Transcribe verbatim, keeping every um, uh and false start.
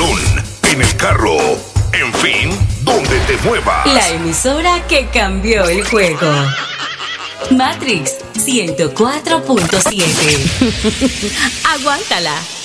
salón, en el carro, en fin, donde te muevas. La emisora que cambió el juego. Matrix ciento cuatro punto siete. Aguántala.